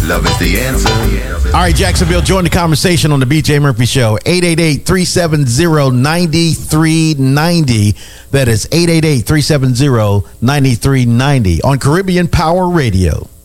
Love is the answer. All right, Jacksonville, join the conversation on the BJ Murphy Show. 888-370-9390. That is 888-370-9390 on Caribbean Power Radio.